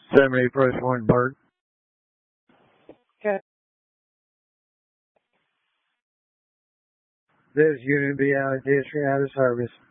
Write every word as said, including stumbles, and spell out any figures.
seventy approach one, Bert. Okay. This unit be out of district, out of service.